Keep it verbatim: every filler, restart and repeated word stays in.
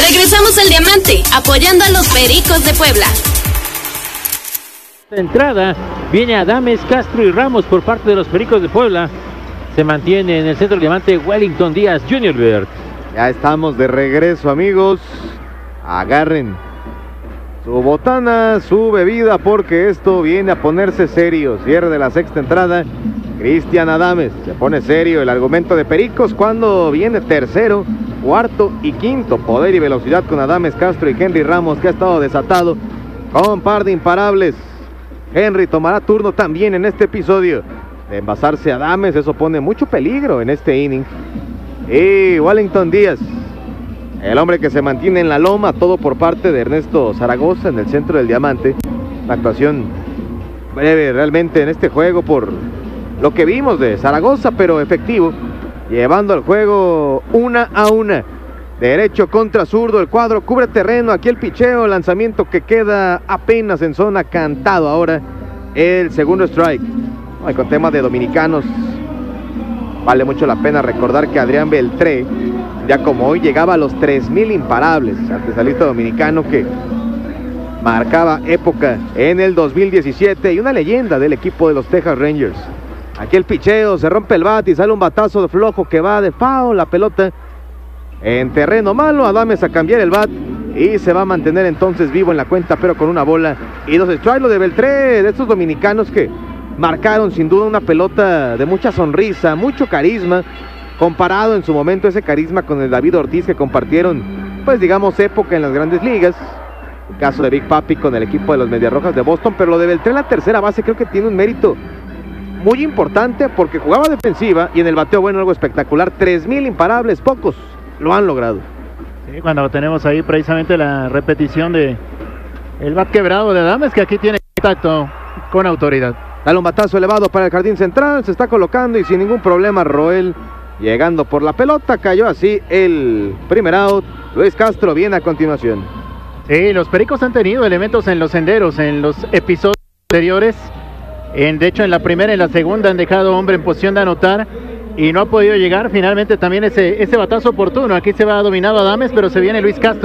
Regresamos al Diamante, apoyando a los Pericos de Puebla. De entrada viene Adames, Castro y Ramos por parte de los Pericos de Puebla. Se mantiene en el centro del Diamante Wellington Díaz junior Bert. Ya estamos de regreso, amigos. Agarren su botana, su bebida, porque esto viene a ponerse serio. Cierre de la sexta entrada. Cristian Adames se pone serio el argumento de Pericos cuando viene tercero, cuarto y quinto. Poder y velocidad con Adames, Castro y Henry Ramos, que ha estado desatado con par de imparables. Henry tomará turno también en este episodio de envasarse a Adames. Eso pone mucho peligro en este inning. Y Wellington Díaz, el hombre que se mantiene en la loma, todo por parte de Ernesto Zaragoza en el centro del Diamante. Una actuación breve realmente en este juego por lo que vimos de Zaragoza, pero efectivo, llevando el juego una a una. Derecho contra zurdo, el cuadro cubre terreno, aquí el picheo, lanzamiento que queda apenas en zona, cantado ahora el segundo strike. Ay, con temas de dominicanos, vale mucho la pena recordar que Adrián Beltré, ya como hoy, llegaba a los tres mil imparables, artesalista dominicano que marcaba época en el dos mil diecisiete y una leyenda del equipo de los Texas Rangers. Aquí el picheo, se rompe el bat y sale un batazo de flojo que va de foul, la pelota en terreno malo. Adames a cambiar el bat y se va a mantener entonces vivo en la cuenta, pero con una bola y dos strikes. Lo de Beltré, de estos dominicanos que marcaron sin duda una pelota de mucha sonrisa, mucho carisma, comparado en su momento ese carisma con el David Ortiz, que compartieron, pues digamos, época en las grandes ligas. El caso de Big Papi con el equipo de los Medias Rojas de Boston. Pero lo de Beltré en la tercera base creo que tiene un mérito muy importante, porque jugaba defensiva y en el bateo, bueno, algo espectacular. Tres mil imparables, pocos lo han logrado. Sí, cuando tenemos ahí precisamente la repetición de el bat quebrado de Adames, que aquí tiene contacto con autoridad. Dale un batazo elevado para el jardín central, se está colocando y sin ningún problema Roel llegando por la pelota. Cayó así el primer out. Luis Castro viene a continuación. Sí, los Pericos han tenido elementos en los senderos en los episodios anteriores. En, de hecho, en la primera y en la segunda han dejado hombre en posición de anotar y no ha podido llegar finalmente también ese, ese batazo oportuno. Aquí se va dominado Adames, pero se viene Luis Castro.